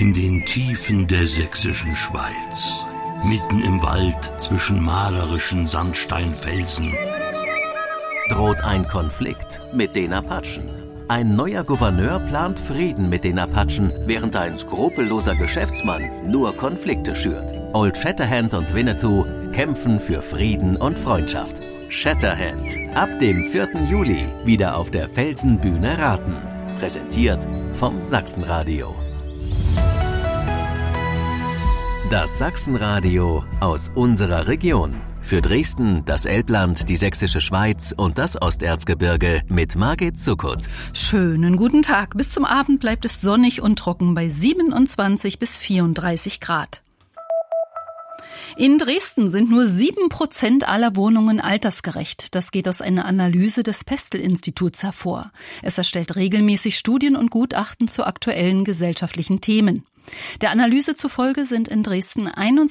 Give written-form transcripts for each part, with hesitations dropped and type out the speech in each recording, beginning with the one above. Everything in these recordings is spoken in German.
In den Tiefen der sächsischen Schweiz, mitten im Wald zwischen malerischen Sandsteinfelsen, droht ein Konflikt mit den Apachen. Ein neuer Gouverneur plant Frieden mit den Apachen, während ein skrupelloser Geschäftsmann nur Konflikte schürt. Old Shatterhand und Winnetou kämpfen für Frieden und Freundschaft. Shatterhand, ab dem 4. Juli wieder auf der Felsenbühne Raten. Präsentiert vom Sachsenradio. Das Sachsenradio aus unserer Region. Für Dresden, das Elbland, die Sächsische Schweiz und das Osterzgebirge mit Margit Zuckert. Schönen guten Tag. Bis zum Abend bleibt es sonnig und trocken bei 27 bis 34 Grad. In Dresden sind nur 7% aller Wohnungen altersgerecht. Das geht aus einer Analyse des Pestel-Instituts hervor. Es erstellt regelmäßig Studien und Gutachten zu aktuellen gesellschaftlichen Themen. Der Analyse zufolge sind in Dresden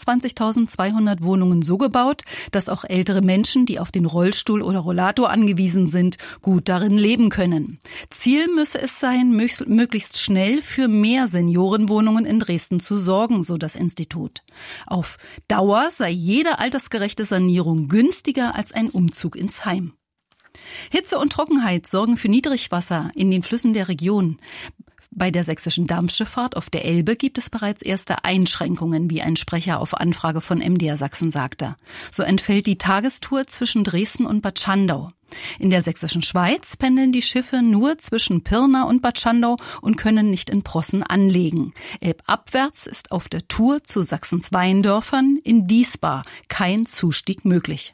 21.200 Wohnungen so gebaut, dass auch ältere Menschen, die auf den Rollstuhl oder Rollator angewiesen sind, gut darin leben können. Ziel müsse es sein, möglichst schnell für mehr Seniorenwohnungen in Dresden zu sorgen, so das Institut. Auf Dauer sei jede altersgerechte Sanierung günstiger als ein Umzug ins Heim. Hitze und Trockenheit sorgen für Niedrigwasser in den Flüssen der Region. Bei der sächsischen Dampfschifffahrt auf der Elbe gibt es bereits erste Einschränkungen, wie ein Sprecher auf Anfrage von MDR Sachsen sagte. So entfällt die Tagestour zwischen Dresden und Bad Schandau. In der sächsischen Schweiz pendeln die Schiffe nur zwischen Pirna und Bad Schandau und können nicht in Prossen anlegen. Elbabwärts ist auf der Tour zu Sachsens Weindörfern in Diesbar kein Zustieg möglich.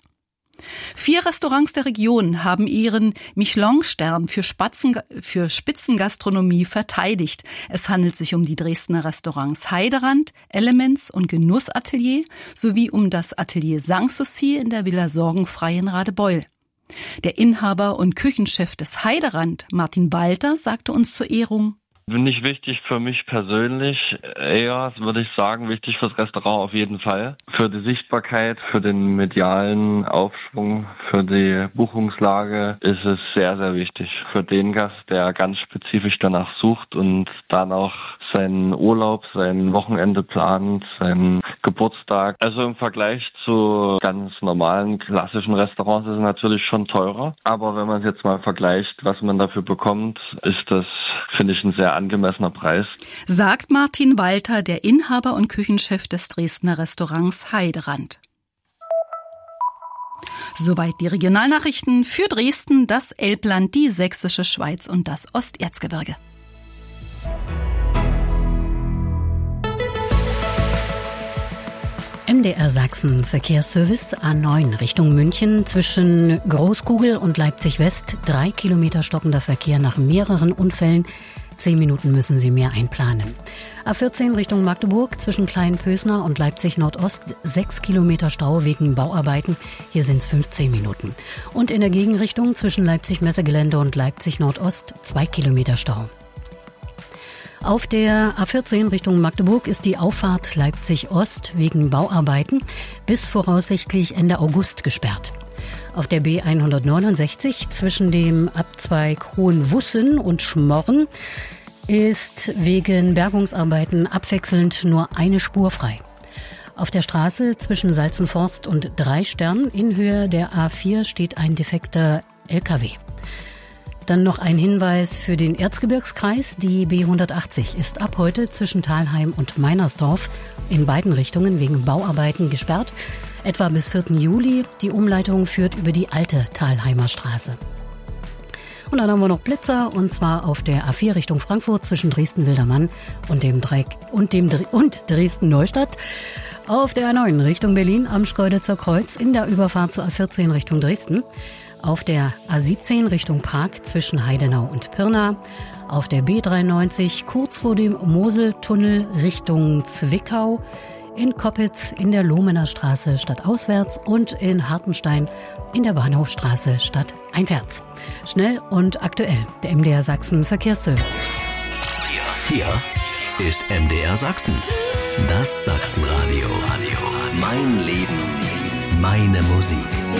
4 Restaurants der Region haben ihren Michelin-Stern für Spitzengastronomie verteidigt. Es handelt sich um die Dresdner Restaurants Heiderand, Elements und Genussatelier sowie um das Atelier Sanssouci in der Villa Sorgenfrei in Radebeul. Der Inhaber und Küchenchef des Heiderand, Martin Walter, sagte uns zur Ehrung: Nicht wichtig für mich persönlich, eher, würde ich sagen, wichtig fürs Restaurant auf jeden Fall. Für die Sichtbarkeit, für den medialen Aufschwung, für die Buchungslage ist es sehr, sehr wichtig. Für den Gast, der ganz spezifisch danach sucht und dann auch seinen Urlaub, sein Wochenende plant, seinen Geburtstag. Also im Vergleich zu ganz normalen, klassischen Restaurants ist es natürlich schon teurer. Aber wenn man es jetzt mal vergleicht, was man dafür bekommt, ist das, finde ich, ein sehr angemessener Preis. Sagt Martin Walter, der Inhaber und Küchenchef des Dresdner Restaurants Heiderand. Soweit die Regionalnachrichten für Dresden, das Elbland, die Sächsische Schweiz und das Osterzgebirge. MDR Sachsen Verkehrsservice A9 Richtung München zwischen Großkugel und Leipzig West. 3 Kilometer stockender Verkehr nach mehreren Unfällen. 10 Minuten müssen Sie mehr einplanen. A14 Richtung Magdeburg zwischen Kleinpösner und Leipzig Nordost. 6 Kilometer Stau wegen Bauarbeiten. Hier sind es 15 Minuten. Und in der Gegenrichtung zwischen Leipzig Messegelände und Leipzig Nordost 2 Kilometer Stau. Auf der A14 Richtung Magdeburg ist die Auffahrt Leipzig-Ost wegen Bauarbeiten bis voraussichtlich Ende August gesperrt. Auf der B169 zwischen dem Abzweig Hohenwussen und Schmorren ist wegen Bergungsarbeiten abwechselnd nur eine Spur frei. Auf der Straße zwischen Salzenforst und Dreistern in Höhe der A4 steht ein defekter LKW. Dann noch ein Hinweis für den Erzgebirgskreis. Die B180 ist ab heute zwischen Thalheim und Meinersdorf in beiden Richtungen wegen Bauarbeiten gesperrt. Etwa bis 4. Juli. Die Umleitung führt über die alte Thalheimer Straße. Und dann haben wir noch Blitzer, und zwar auf der A4 Richtung Frankfurt zwischen Dresden-Wildermann und Dresden-Neustadt. Auf der A9 Richtung Berlin am Schkeuditzer Kreuz in der Überfahrt zur A14 Richtung Dresden. Auf der A17 Richtung Prag zwischen Heidenau und Pirna. Auf der B93 kurz vor dem Moseltunnel Richtung Zwickau. In Koppitz in der Lohmener Straße stadtauswärts und in Hartenstein in der Bahnhofstraße stadteinwärts. Schnell und aktuell, der MDR Sachsen Verkehrsservice. Hier ist MDR Sachsen. Das Sachsenradio. Mein Leben, meine Musik.